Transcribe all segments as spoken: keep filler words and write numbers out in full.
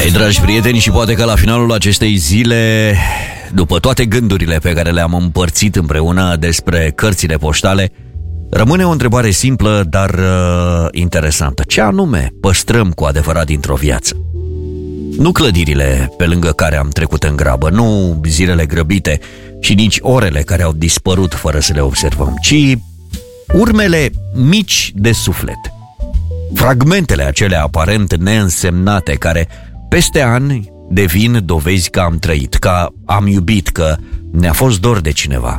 Ei, dragi prieteni, și poate că la finalul acestei zile, după toate gândurile pe care le-am împărțit împreună despre cărțile poștale, rămâne o întrebare simplă, dar uh, interesantă. Ce anume păstrăm cu adevărat dintr-o viață? Nu clădirile pe lângă care am trecut în grabă, nu zilele grăbite și nici orele care au dispărut fără să le observăm, ci urmele mici de suflet. Fragmentele acelea aparent neînsemnate care peste ani devin dovezi că am trăit, că am iubit, că ne-a fost dor de cineva.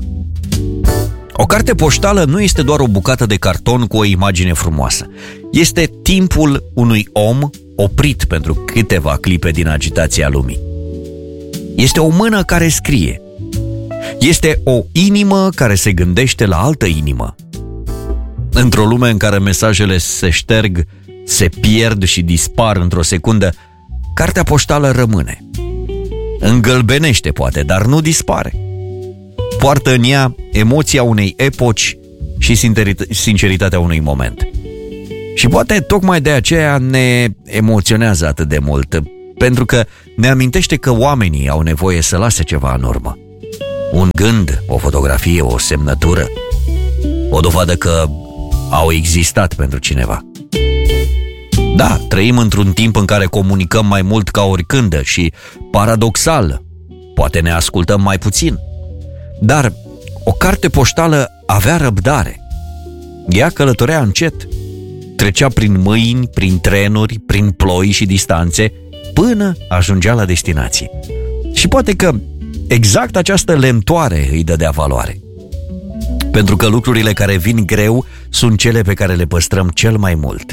O carte poștală nu este doar o bucată de carton cu o imagine frumoasă. Este timpul unui om oprit pentru câteva clipe din agitația lumii. Este o mână care scrie. Este o inimă care se gândește la altă inimă. Într-o lume în care mesajele se șterg, se pierd și dispar într-o secundă, cartea poștală rămâne. Îngălbenește poate, dar nu dispare. Poartă în ea emoția unei epoci și sinceritatea unui moment. Și poate tocmai de aceea ne emoționează atât de mult, pentru că ne amintește că oamenii au nevoie să lase ceva în urmă. Un gând, o fotografie, o semnătură, o dovadă că au existat pentru cineva. Da, trăim într-un timp în care comunicăm mai mult ca oricând și, paradoxal, poate ne ascultăm mai puțin. Dar o carte poștală avea răbdare. Ea călătorea încet. Trecea prin mâini, prin trenuri, prin ploi și distanțe, până ajungea la destinație. Și poate că exact această lentoare îi dădea valoare. Pentru că lucrurile care vin greu sunt cele pe care le păstrăm cel mai mult.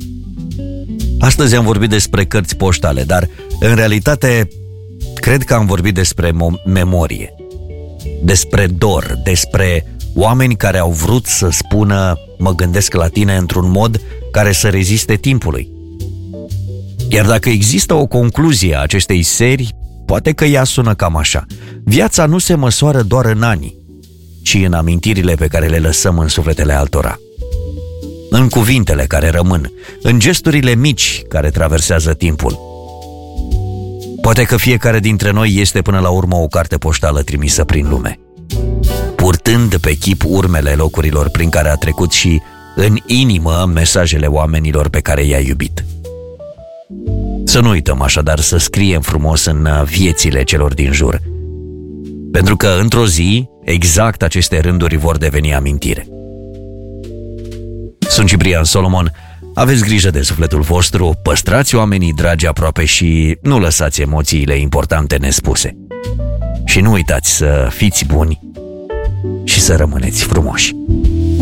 Astăzi am vorbit despre cărți poștale, dar în realitate cred că am vorbit despre memorie, despre dor, despre oameni care au vrut să spună mă gândesc la tine într-un mod care să reziste timpului. Iar dacă există o concluzie a acestei serii, poate că ea sună cam așa. Viața nu se măsoară doar în ani, ci în amintirile pe care le lăsăm în sufletele altora. În cuvintele care rămân, în gesturile mici care traversează timpul. Poate că fiecare dintre noi este până la urmă o carte poștală trimisă prin lume, purtând pe chip urmele locurilor prin care a trecut și în inimă mesajele oamenilor pe care i-a iubit. Să nu uităm așadar să scriem frumos în viețile celor din jur, pentru că într-o zi exact aceste rânduri vor deveni amintire. Sunt Ciprian Solomon, aveți grijă de sufletul vostru, păstrați oamenii dragi aproape și nu lăsați emoțiile importante nespuse. Și nu uitați să fiți buni și să rămâneți frumoși.